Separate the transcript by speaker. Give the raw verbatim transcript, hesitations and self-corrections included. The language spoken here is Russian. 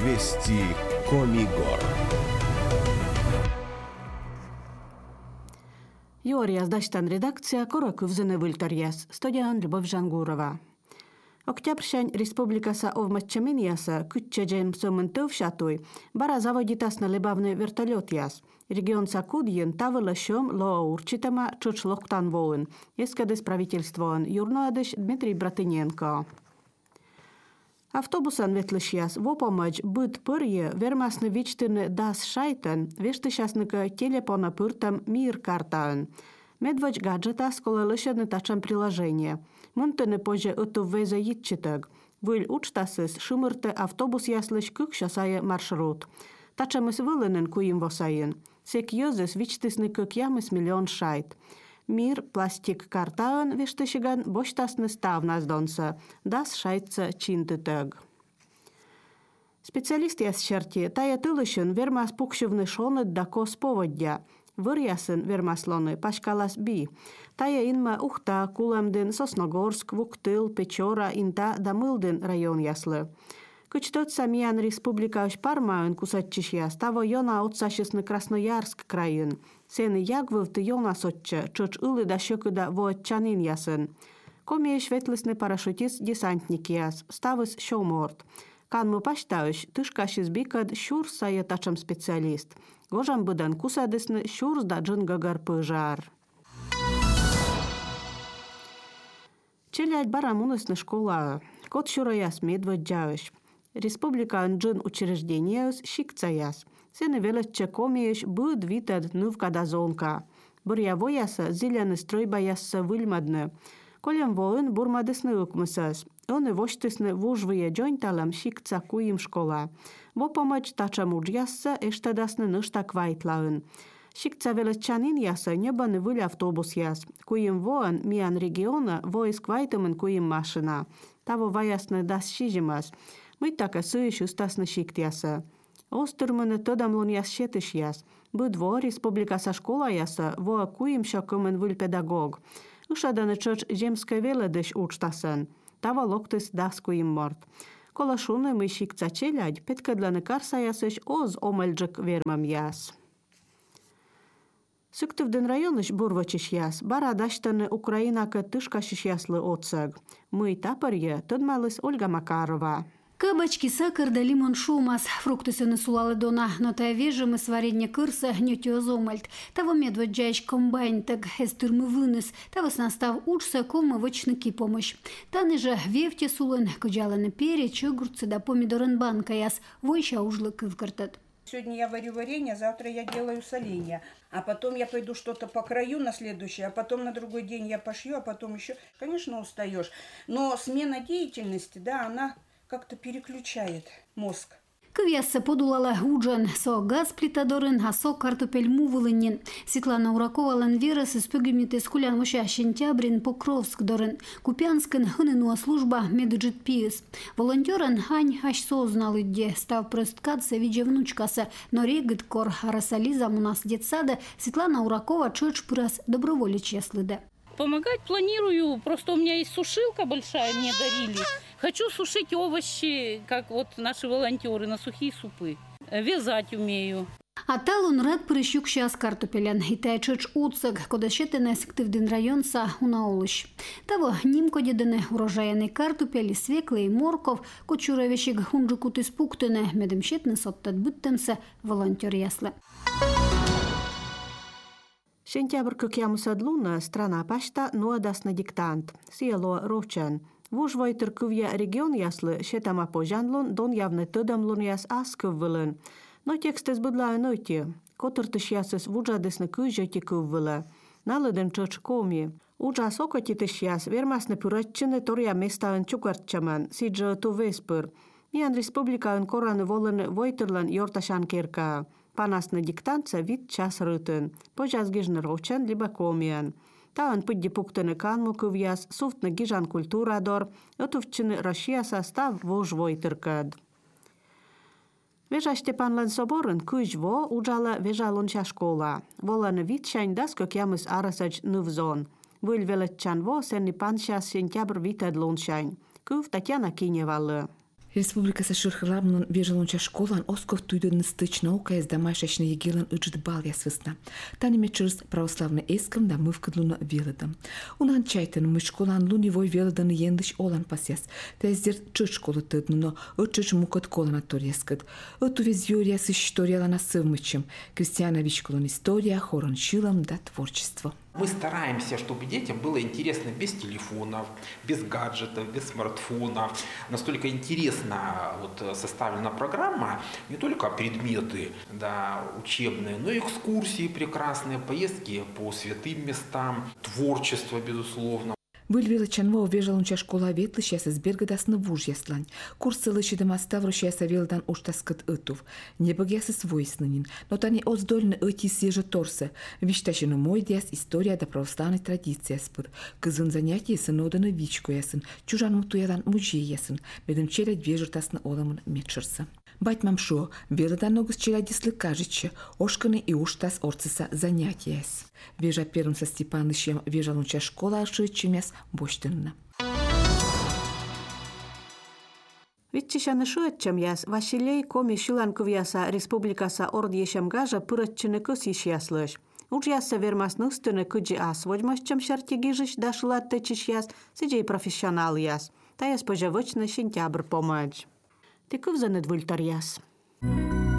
Speaker 1: Вести Комигор.
Speaker 2: Юрия Сдачтан редакция Корокувзене Вильторьяс. Студиян Любовь Жангурова. Октябрьшань республикаса овматчаминьяса күтчеджем сомын төвшатуй, бара заводитасна лебавны вертолет яс. Регион Сакудьен тавыла шом лоурчитама чучлоктан воын. Ескадыс правительствоан юрноадыш Дмитрий Братыненко. Автобусан ветлышьяс вопомач быт пырье вермасны вичтыны дас шайтен, вештышасныка телепона пыртам мир картаан. Медвач гаджета сколалышаны тачам приложение. Мунтыны позже эту везе йитчитэг. Выль учтасыс шымырты автобус яслыш кыкшасая маршрут. Тачамыс вылынын куим восайын. Сек йозыс вичтысны кык ямыс миллион шайт. Мир пластик картаан вештышиган боштасны ставнас донса. Дас шайтца чинтытэг. Специалист яс черти тая тылышын вермас пукшывны шоны дако споводдя. Вырьясын вермаслоны пашкалас би. Тая инма Ухта, Кулемдин, Сосногорск, Вуктыл, Печора, Инта, Дамылдин район яслы. Кычтот самиян республикаш пармаын кусатчишья, ставо йона отсашисны Красноярск крайын. Сены ягвывты йона сотча, чоч ылы да шöкыда воотчанин ясын. Комиеш ветлысны парашютист десантник яс, ставыс шоморт. Канмы паштауш, тышкашис бикад шур сая тачам специалист. Гожам быдан кусадысны шурс да джынгагар пыжар. Челядь барамунысны школа. Кот шураяс медводжавыш. Республика джын учреждениеус шикцаяс. Сены велетче комиеш быд витад нывкада зонка. Бурьяво яса зеленый стройба ясса выльмадны. Колем воын бурмадысны укмысас. Он и воштысны вужвые джойнталам шикца куим школа. Во помощь тачам уджясса эштадасны нышта квайтлаын. Шикца велетчанин яса небаны выль автобус яс. Куим воан миян региона воис квайтымын куим машина. Таво ваясны дас шижимас. Мы така сыйш устасны шикт яса. Остырмыны тодамлун яс шетыш яс. Быдво республикаса школа яса воа куим шакымын выль педагог. Ушаданы чоч земской веледыш учтасын. Тава локтыс даску им морт. Кола шуны мы шикца челядь, петкадланы карсаясыш оз омельджик вермам яс. Сыктывдын районыш бурвачыш яс, бара даштаны Украинака тышкашыш яслы отсыг. Мы тапарье тодмалыс Ольга Макарова.
Speaker 3: Кабачки, сахар да лимон шумас. Фрукты сыны сулалы дона, но та вежимы сварение кырса нютё зомальт. Того медводжаешь комбайн, так эстырмы вынес. Того снастав учса кома вочныки помощь. Таны же вевте сулын, куджаланы перец, огурцы да помидорын банка яс. Войща ужлык в картат.
Speaker 4: Сегодня я варю варенье, завтра я делаю соленья. А потом я пойду что-то покрою на следующее, а потом на другой день я пошью, а потом еще. Конечно, устаешь. Но смена деятельности, да, она как-то переключает мозг.
Speaker 3: Кывясса подулала уджан, со газ плитадорын, а со картопель мувылынен. Светлана Уракова ланверас испыгимит из кулян воша сентябрин Покровск дорын. Купянскын хынынуа служба медуджит пиес. Волонтеран хань аж сознал идде, став просткаться виде внучкаса, но регит кор арасализа у нас детсада Светлана Уракова чоч пырас доброволич яслыда.
Speaker 5: Помогать планирую, просто у меня есть сушилка большая, мне дарили. Хочу сушить овощи, как вот наши волонтеры, на сухие супы. Вязать умею.
Speaker 3: А талун рад прыщук щас картопелян. И та чоч уцак, кода щетене сективдин районса унаолыш. Того нимко дедене урожаяний картопель, свеклый, морков, кочуровещик хунджукут испуктене, медем щетне соттат бүттемсе волонтер яслы.
Speaker 2: Сентябрь кыкямысадлуна страна пашта нуадасна диктант. Село Ровчан. Вужвой тыркывья регион яслы щетама пожанлун дон явны тыдамлун яс аскыввылын. Но текстес быдлаа нойти. Котыртыш ясыс вуджадысны кыжети кыввылы. Налыдын чоч коми. Уджа сокотитыш яс вермасны пыратчыны торя местаын чукартчаман. Сиджы тувеспыр. Миян республикаын кораны волын войтырлан йорташан керка. Панасны диктантса вид час рытын. Пожаз гижны Ровчан либо комиян. Таан пыдди пуктыны канму кывьяс, суфтны гижан культурадор, отувчыны Россия состав вожвой тыркад. Вежа Степанлан соборын кыжво уджала вежалунча школа. Воланы витшань даскок ямыс арасач нывзон. Выльвелетчан во сенни панчас сентябрь витед луншань. Кыв Татьяна Киневалы.
Speaker 6: Республикасы шырхыламнын вежелунча школан Осков туйдын стыч наука из домашешны егелан ыджит бал ясвысна. Таниме через православный эскам да мывкадлуна веледам. Унан чайтын мы школан луневой веледан ендыш олан пасяс. Тездер чыт школы тыдну, но ычыч мукат колана торескат. Эту вез юрияс историяла на сывмычем. Крестьянович колон история, хорон шилом да творчество.
Speaker 7: Мы стараемся, чтобы детям было интересно без телефонов, без гаджетов, без смартфонов. Настолько интересно вот, составлена программа, не только предметы да, учебные, но и экскурсии прекрасные, поездки по святым местам, творчество, безусловно.
Speaker 6: Выльвила чанво вежалунча школа ветлыщас из бергадасны вуж яслань. Курсы лыщидама ставрущаяса велдан уштаскат ытув. Не богясы свойственнин, но тани оздольны ыти сежа торсы. Виштащину мой диас история да православной традиции спыт. Кызын занятия сыноданы вичку ясын, чужан мутуялан мужей ясын, медым челядь вежертасны оламын метшырса. Батьмам шо, велдан ногус челядислы кажече, ошканы и уштас орцеса занятияс. Вежа первым со Степанычем вежалунча школа ашычемяс боштынна.
Speaker 2: Витчишаны шуэтчем яс Василий коми шиланков яса республикаса ордьешем гажа пырытчыны кыс иш яслыш. Уж яса вермас ныстыны кыджи ас водьмасчем шартигижыш да шылаттычыш яс, сиджей профессионал яс. Та яс пожавычны сентябрь помач. Ты кывзаны двультар яс.